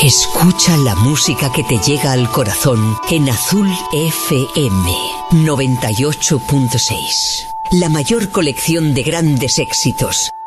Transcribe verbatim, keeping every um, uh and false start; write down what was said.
Escucha la música que te llega al corazón en Azul F M noventa y ocho punto seis. La mayor colección de grandes éxitos